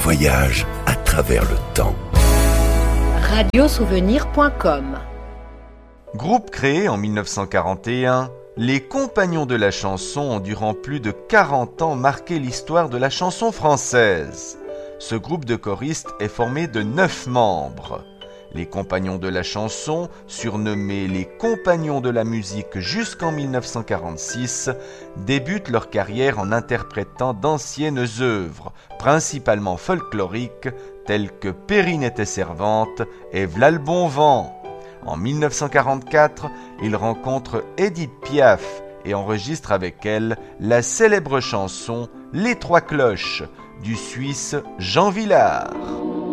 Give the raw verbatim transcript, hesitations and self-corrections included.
voyage à travers le temps. radio souvenir point com. Groupe créé en mille neuf cent quarante et un, les Compagnons de la chanson ont durant plus de quarante ans marqué l'histoire de la chanson française. Ce groupe de choristes est formé de neuf membres. Les Compagnons de la chanson, surnommés les Compagnons de la musique jusqu'en mille neuf cent quarante-six, débutent leur carrière en interprétant d'anciennes œuvres, principalement folkloriques, telles que Perrine était servante et V'là le bon vent. En mille neuf cent quarante-quatre, ils rencontrent Édith Piaf et enregistrent avec elle la célèbre chanson « Les Trois Cloches » du Suisse Jean Vilar.